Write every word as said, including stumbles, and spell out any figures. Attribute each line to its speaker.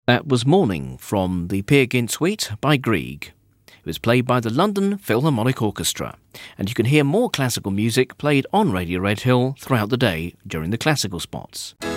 Speaker 1: That was Morning from the Peer Gynt Suite by Grieg. It was played by the London Philharmonic Orchestra, and you can hear more classical music played on Radio Red Hill throughout the day during the classical spots.